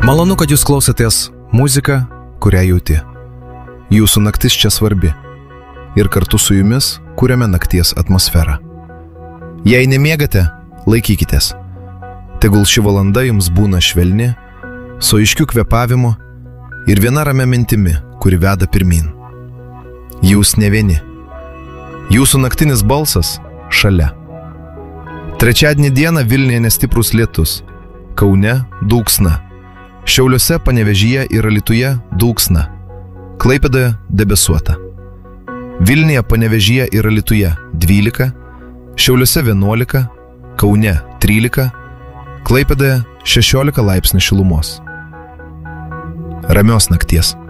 Malonu, kad jūs klausotės muziką, kurią jauti. Jūsų naktis čia svarbi. Ir kartu su jumis kuriame nakties atmosferą. Jei nemiegate, laikykitės. Tegul ši valanda jums būna švelni, su aiškiu kvėpavimu ir viena ramia mintimi, kuri veda pirmin. Jūs ne vieni. Jūsų naktinis balsas šalia. Trečiadienį dieną Vilniuje nestiprus lietus, Kaune dulksna, Šiauliuose, Panevėžyje ir Alytuje dulksna, Klaipėdoje debesuota. Vilniuje, Panevėžyje ir Alytuje 12, Šiauliuose 11, Kaune 13, Klaipėdoje 16 laipsnių šilumos. Ramios nakties.